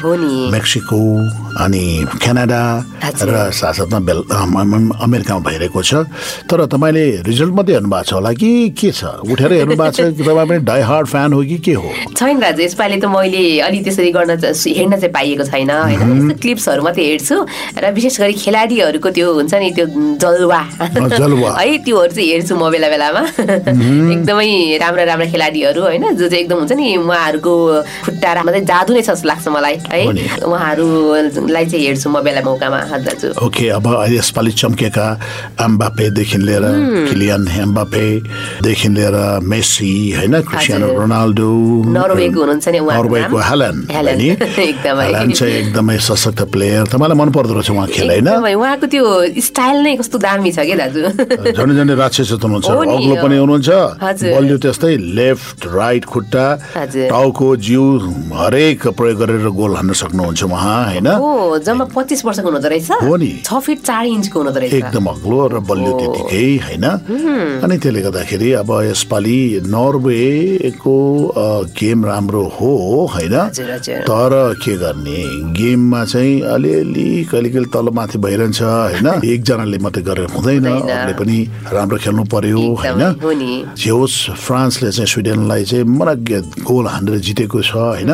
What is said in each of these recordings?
Mexico अनि Canada र साथसाथमा अमेरिकामा भइरहेको छ। तर तपाईँले रिजल्ट मात्रै हेर्नु भएको छ होला कि के छ, उठेर हेर्नु भएको छ कि तपाईँ पनि डाई हार्ड फ्यान हो कि के हो? छैन दाजु, यसपालि त मैले अलि त्यसरी हेर्न चाहिँ पाइएको छैन होइन। क्लिप्सहरू मात्रै हेर्छु र विशेष गरी खेलाडीहरूको त्यो हुन्छ नि त्यो जलवा है त्योहरू चाहिँ हेर्छु म बेला बेलामा। एकदमै राम्रा राम्रा खेलाडीहरू होइन जो चाहिँ एकदम हुन्छ नि उहाँहरूको खुट्टा मात्रै जादु नै छ जस्तो लाग्छ मलाई है, उहाँहरूलाई चाहिँ हेर्छु म बेला मौकामा। दाजु ओके, अब यसपालि चम्केका एम्बापेदेखि लिएर किलियन एम्बापेदेखि लिएर मेसी होइन, क्रिस्टियानो रोनाल्डो, नर्वेको हुनुहुन्छ नि नर्वेको हाल्यान्ड चाहिँ एकदमै सशक्त प्लेयर। तपाईँलाई मन पर्दो रहेछ उहाँ खेल होइन? उहाँको त्यो स्टाइल नै कस्तो दामी छ कि दाजु, झन् झन् राक्षस हुनुहुन्छ। अग्लो पनि हुनुहुन्छ, बलियो त्यस्तै, लेफ्ट राइट खुट्टा टाउको जिउ हरेक प्रयोग गरेर गोल हान्न सक्नुहुन्छ उहाँ होइन। जम्मा 25 वर्षको हुँदो रहेछ, हो नि, 6 फिट 4 इन्चको हुँदो रहेछ, एकदम अग्लो र बलियो त्यतिकै होइन। अनि त्यसले गर्दाखेरि अब यसपालि नर्वेको गेम राम्रो हो होइन, तर के गर्ने गेममा चाहिँ अलिअलि कहिले तलमाथि भइरहन्छ होइन। एकजनाले मात्रै गरेर हुँदैन, अरूले पनि राम्रो खेल्नु पर्यो होइन। जे होस् फ्रान्सले चाहिँ स्विडेनलाई चाहिँ मनग्य गोल हानेर जितेको छ होइन,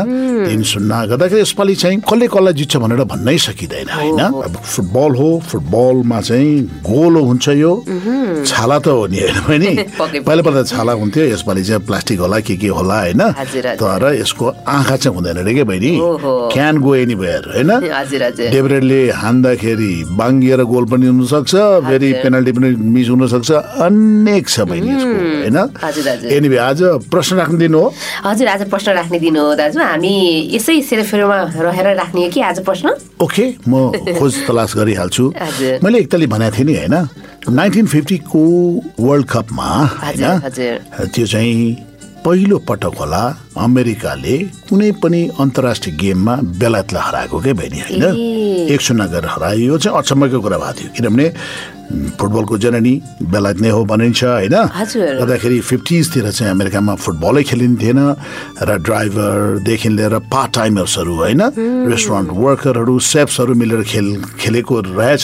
3-0 गर्दाखेरि यसपालि चाहिँ कसलाई जित्छ भनेर भन्नै सकिँदैन होइन। अब फुटबल हो, फुटबलमा चाहिँ गोल हुन्छ, यो छाला त हो नि होइन नि, पहिला छाला हुन्थ्यो, यसपालि चाहिँ प्लास्टिक होला के होला होइन। तर यसको आँखा चाहिँ हुँदैन रे के बहिनी, क्यान गो एनिवेयर होइन। डेब्रेडले हान्दाखेरि बाङ्गिएर गोल पनि हुनसक्छ, फेरि पेनल्टी पनि मिस हुनसक्छ, अनेक छ बहिनी यसको होइन। एनिवे आज प्रश्न राख्ने दिन हो। हजुर आज प्रश्न राख्ने दिन हो दाजु, हामी यसै सेरोफेरोमा रहेर राख्ने कि आज प्रश्न? ओके, म खोज तलास गरिहाल्छु। मैले एकतालि भनेको थिएँ नि होइन, 1950 को वर्ल्ड कपमा होइन, त्यो चाहिँ पहिलो पटक होला अमेरिकाले कुनै पनि अन्तर्राष्ट्रिय गेममा बेलायतलाई हराएको के बहिनी होइन। 1-0 गरेर हरायो। यो चाहिँ अचम्मको कुरा भएको थियो, किनभने फुटबलको जननी बेलायत नै हो भनिन्छ होइन। गर्दाखेरि 50s तिर चाहिँ अमेरिकामा फुटबलै खेलिन्थेन र ड्राइभरदेखि लिएर पार्ट टाइमर्सहरू होइन, रेस्टुरेन्ट वर्करहरू, सेफ्सहरू मिलेर खेलेको रहेछ।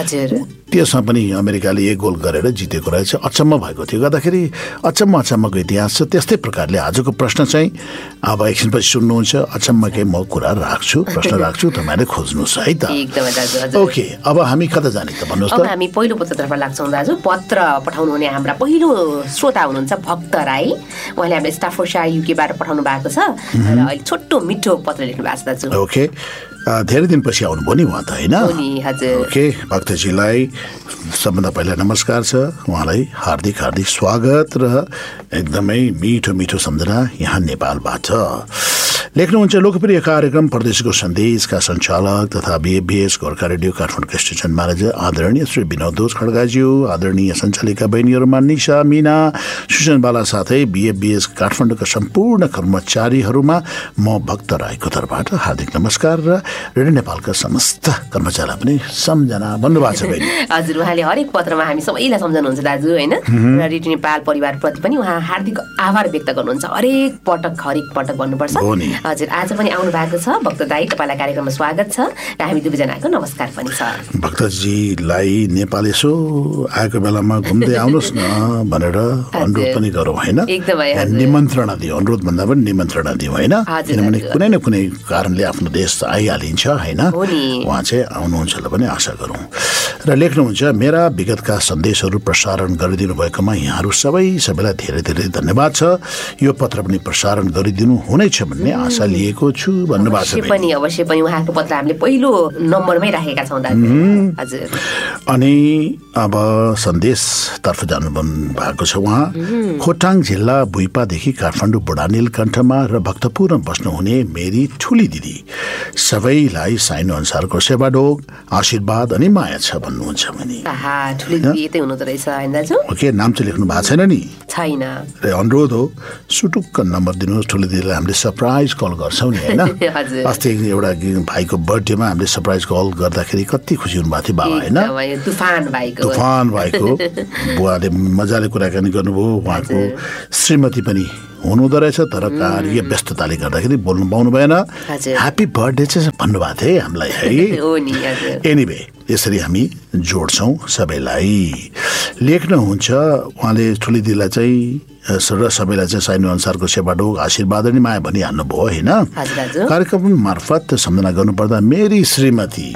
त्यसमा पनि अमेरिकाले 1 गोल गरेर जितेको रहेछ। अचम्म भएको थियो। गर्दाखेरि अचम्मको इतिहास छ। त्यस्तै प्रकारले आजको प्रश्न चाहिँ अब एकछिनपछि सुन्नुहुन्छ, अचम्मकै म कुरा राख्छु, प्रश्न राख्छु, तपाईँले खोज्नुहोस् है त। ओके, अब हामी कता जाने त भन्नुहोस् त? हामी पहिलो पत्रतर्फ लाग्छौँ दाजु। पत्र पठाउनु हुने हाम्रा पहिलो श्रोता हुनुहुन्छ भक्त राई, उहाँले हामीले स्टाफोर्डसायर युकेबाट पठाउनु भएको छ र अहिले छोटो मिठो पत्र लेख्नु भएको छ दाजु। ओके, धेरै दिनपछि आउनुभयो नि उहाँ त होइन? ओके, भक्तजीलाई सबभन्दा पहिला नमस्कार छ, उहाँलाई हार्दिक स्वागत र एकदमै मिठो सम्झना यहाँ नेपालबाट। लेख्नुहुन्छ लोकप्रिय कार्यक्रम परदेशको सन्देशका सञ्चालक तथा बीएफबीएस गोर्खा रेडियो काठमाडौँका स्टेसन म्यानेजर आदरणीय श्री विनोद खड्गाज्यू, आदरणीय सञ्चालिका बहिनीहरूमा निशा, मीना, सुसन बाला साथै बीएफबीएस काठमाडौँका सम्पूर्ण कर्मचारीहरूमा म भक्त राईको तर्फबाट हार्दिक नमस्कार र रेडियो नेपालका समस्त कर्मचारीलाई पनि सम्झना भन्नुभएको छ बहिनी। हजुर, उहाँले हरेक पत्रमा हामी सबैलाई सम्झनुहुन्छ दाजु होइन, र रेडियो नेपाल परिवारप्रति पनि उहाँ हार्दिक आभार व्यक्त गर्नुहुन्छ। हरेक पटक भन्नुपर्छ। हजुर, आज पनि आउनु भएको छ भक्त दाई, तपाईँलाई कार्यक्रममा स्वागत छ र हामी दुवैजनाको नमस्कार पनि छ। भक्तजीलाई नेपाल यसो आएको बेलामा घुम्दै आउनुहोस् न भनेर अनुरोध पनि गरौँ होइन, निमन्त्रणा दियो, अनुरोध भन्दा पनि निमन्त्रणा दियो होइन, किनभने कुनै न कुनै कारणले आफ्नो देश आइहालिन्छ होइन, उहाँ चाहिँ आउनुहुन्छ पनि आशा गरौँ। र लेख्नुहुन्छ, मेरा विगतका सन्देशहरू प्रसारण गरिदिनु भएकोमा यहाँहरू सबैलाई धेरै धन्यवाद छ। यो पत्र पनि प्रसारण गरिदिनु हुनेछ भन्ने आशा लिएको छु भन्नुभएको छ। अवश्य पनि उहाँको पत्र हामीले पहिलो नम्बरमै राखेका छौँ दाजु। हजुर, अनि अब सन्देशतर्फ जानु भएको छ उहाँ। खोटाङ जिल्ला बुइपादेखि काठमाडौँ बुढानील कण्ठमा र भक्तपुरमा बस्नुहुने मेरी ठुली दिदी सबैलाई साइन अनुसारको सेवाडोग, आशीर्वाद अनि माया छ भन्नुहुन्छ भने। ओके, नाम चाहिँ लेख्नु भएको छैन नि? छैन। अनुरोध हो, सुटुक्क नम्बर दिनुहोस्, ठुली दिदीलाई हामीले सरप्राइज कल गर्छौँ नि होइन। अस्ति एउटा भाइको बर्थडेमा हामीले सरप्राइज कल गर्दाखेरि कति खुसी हुनुभएको थियो बाबा होइन, तुफान भाइको बुवाले मजाले कुराकानी गर्नुभयो, उहाँको श्रीमती पनि हुनुहुँदो रहेछ तर कार्य व्यस्तताले गर्दाखेरि बोल्नु पाउनु भएन ह्याप्पी बर्थडे चाहिँ भन्नुभएको थियो हामीलाई है एनिवे यसरी हामी जोड्छौँ सबैलाई लेख्नुहुन्छ उहाँले ठुली दिदीलाई चाहिँ र सबैलाई चाहिँ साइनो अनुसारको सेवाडोक आशीर्वाद नि माया भनिहाल्नु भयो होइन कार्यक्रम मार्फत सम्झना गर्नुपर्दा मेरी श्रीमती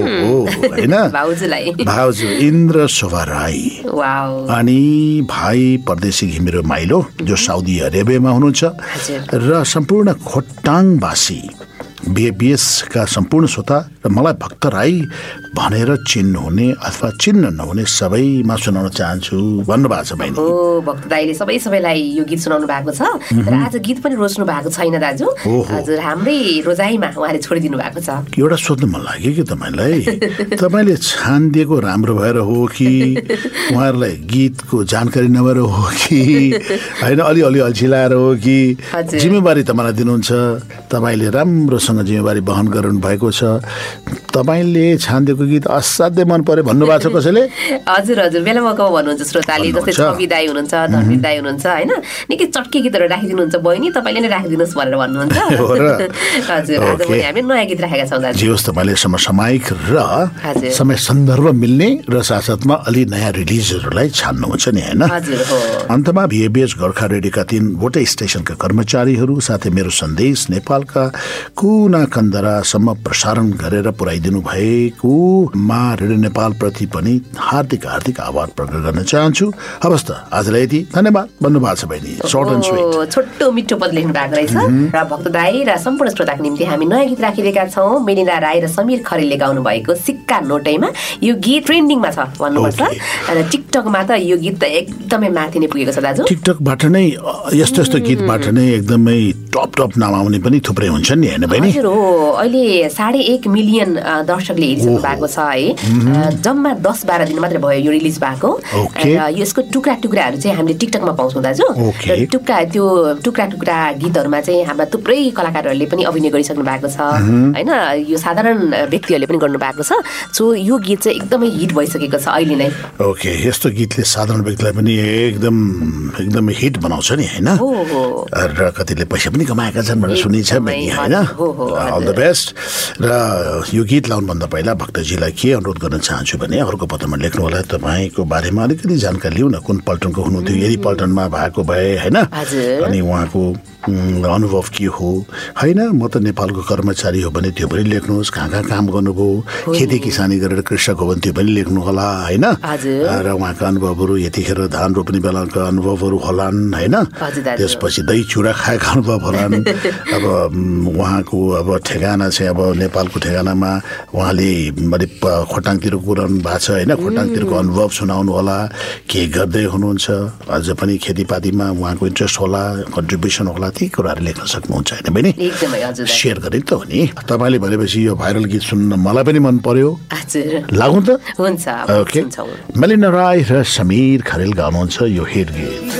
होइन भाउजू इन्द्र शोभा राई अनि भाइ परदेशी घिमिरो माइलो जो साउदी अरेबियामा हुनुहुन्छ र सम्पूर्ण खोटाङवासी BABS का सम्पूर्ण श्रोता र मलाई भक्त राई भनेर चिन्नुहुने अथवा चिन्न नहुने सबैमा सुनाउन चाहन्छु भन्नुभएको छ बहिनी भक्त दाइले सबैलाई यो गीत सुनाउनु भएको छ र आज गीत पनि रोज्नु भएको छैन दाजु हजुर हाम्रै रोजाइमा उहाँले छोडिदिनु भएको छ एउटा सोध्नु मन लाग्यो कि तपाईँले छानिदिएको राम्रो भएर हो कि उहाँहरूलाई गीतको जानकारी नभएर हो कि होइन अलि अल्छिलाएर हो कि जिम्मेवारी तपाईँलाई दिनुहुन्छ तपाईँले राम्रोसँग जिम्मेवारी वहन गर्नु भएको छ तपाईँले छानिदिएको गीत असाध्यै मन पर्यो भन्नुभएको छ कसैले हजुर बेला मौकामा भन्नुहुन्छ श्रोताले जस्तै छवि दाइ हुनुहुन्छ धर्मी दाइ हुनुहुन्छ होइन निकै चटके गीतहरू राखिदिनुहुन्छ बहिनी तपाईँले नै राखिदिनुहोस् भनेर भन्नुहुन्छ हजुर आज पनि हामी नयाँ गीत राखेका छौँ दाजु जे होस् तपाईँले समसामयिक र समय सन्दर्भ मिल्ने र साथसाथमा अलि नयाँ रिलिजहरूलाई छान्नुहुन्छ नि होइन अन्तमा BABS गोर्खा रेडियोका 3वटै स्टेसनका कर्मचारीहरू साथै मेरो सन्देश नेपालका कुना कन्दरासम्म प्रसारण गरेर पुर्याइदिनु भएको मा रेडियो नेपाल प्रति पनि हार्दिक आभार प्रकट गर्न चाहन्छु हवस् त आजलाई यति धन्यवाद भन्नुभएको छ बहिनी सर्ट एन्ड स्वीट छोटो मिठो पद लेख्नु भएको रहेछ र भक्त दाइ र सम्पूर्ण श्रोताको निम्ति हामी नयाँ गीत राखिरहेका छौँ मेलिना राई र समीर खरेलले गाउनु भएको सिक्का नोटैमा यो गीत ट्रेन्डिङमा छ भन्नुपर्छ र टिकटकमा त यो गीत त एकदमै माथि नै पुगेको छ दाजु टिकटकबाट नै यस्तो गीतबाट नै एकदमै टप नाम आउने पनि थुप्रै हुन्छन् नि होइन बहिनी हजुर हो अहिले 1.5 मिलियन दर्शकले हेरिसक्नु भएको छ है जम्मा 10-12 दिन मात्रै भयो यो रिलिज भएको र यसको टुक्राहरू चाहिँ हामीले टिकटकमा पाउँछौँ दाजु र त्यो टुक्रा गीतहरूमा चाहिँ हाम्रा थुप्रै कलाकारहरूले पनि अभिनय गरिसक्नु भएको छ होइन यो साधारण व्यक्तिहरूले पनि गर्नु भएको छ सो यो गीत चाहिँ एकदमै हिट भइसकेको छ अहिले नै ओके यस्तो गीतले साधारण व्यक्तिलाई पनि एकदमै हिट बनाउँछ नि होइन र कतिले पैसा पनि कमाएका छन् भनेर सुनिन्छ होइन अल द बेस्ट र यो गीत लाउनुभन्दा पहिला भक्तजीलाई के अनुरोध गर्न चाहन्छु भने अर्को पत्रमा लेख्नु होला तपाईँको बारेमा अलिकति जानकारी लिउँ न कुन पल्टनको हुनुहुन्थ्यो यदि पल्टनमा भएको भए होइन अनि उहाँको अनुभव के हो होइन म त नेपालको कर्मचारी हो भने त्यो पनि लेख्नुहोस् कहाँ काम गर्नुभयो खेती किसानी गरेर कृषक हो भने त्यो पनि लेख्नु होला होइन र उहाँका अनुभवहरू यतिखेर धान रोप्ने बेलाका अनुभवहरू होलान् होइन त्यसपछि दही चुडा खाएका अनुभव होलान् अब उहाँको अब ठेगाना चाहिँ अब नेपालको ठेगानामा उहाँले खोटाङतिर कुराउनु भएको छ होइन खोटाङतिरको अनुभव सुनाउनु होला के गर्दै हुनुहुन्छ अझ पनि खेतीपातीमा उहाँको इन्ट्रेस्ट होला कन्ट्रिब्युसन होला ती कुराहरू लेख्न सक्नुहुन्छ होइन बहिनी सेयर गरे त हो नि तपाईँले भनेपछि यो भाइरल गीत सुन्न मलाई पनि मन पर्यो लागौँ त हुन्छ ओके मेलिना राई र समीर खरेल गाउनुहुन्छ यो हिट गीत